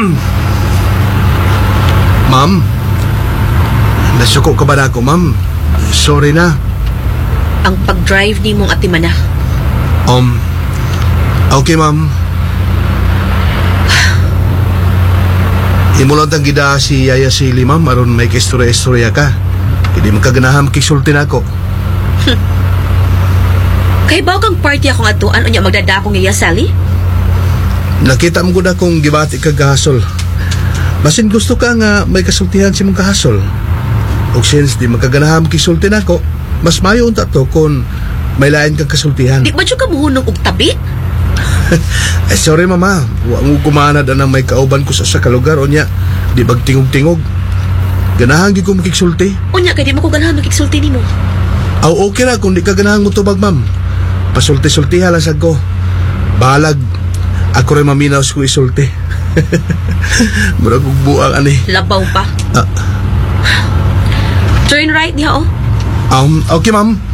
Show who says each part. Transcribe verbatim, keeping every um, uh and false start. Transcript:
Speaker 1: Ma'am, nasuko ka ba na ako, ma'am? Sorry na.
Speaker 2: Ang pag-drive ni mong atiman na.
Speaker 1: Um, okay, ma'am. Imo lang tang gida si Yaya Sili, ma'am, aron may kistorya-istorya ka. Hindi magkaganaham kisulti na ako.
Speaker 2: Kay baw kang party akong atuan, unya magdadakong iya, Sally?
Speaker 1: Nakita mo ko na kung gibati ka kahasol. Basin gusto ka nga may kasultihan si mong kahasol. O since di magkaganaham kisulti na ako, mas mayo unta to kung may lain kang kasultihan.
Speaker 2: Di ba siya kamuhunong og tabi?
Speaker 1: Eh, sorry mama, wa mo kumanad na may kauban ko sa sa kalugar o niya, di bagtingog-tingog. Ganahan gi ko makiksulti.
Speaker 2: Unya kay di mo ko ganahan makiksulti nimo.
Speaker 1: Aw, okay na kung di ka ganahan mo tubag, ma'am. Pasulti-sulti halasag ko. Balag, ako rin maminaw ko isulti. Murag ug buang ani.
Speaker 2: Labaw pa.
Speaker 1: Ah.
Speaker 2: Turn right niya, oh.
Speaker 1: Um, okay, ma'am.